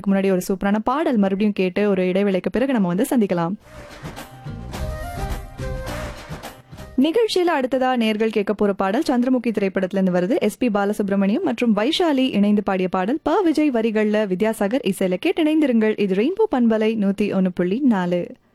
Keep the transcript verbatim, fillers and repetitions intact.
அதுக்கு முன்னாடி ஒரு சூப்பரான பாடல் மறுபடியும் கேட்டு ஒரு இடைவேளைக்கு பிறகு நம்ம வந்து சந்திக்கலாம். நிகழ்ச்சியில அடுத்ததா நேர்கள் கேட்க போற பாடல் சந்திரமுகி திரைப்படத்துல இருந்து வருது. எஸ் பி பாலசுப்ரமணியம் மற்றும் வைஷாலி இணைந்து பாடிய பாடல். ப விஜய் வரிகள்ல வித்யாசாகர் இசையில கேட்டு இணைந்திருங்கள். இது ரெயின்போ பண்பலை நூத்தி ஒன்னு புள்ளி நாலு.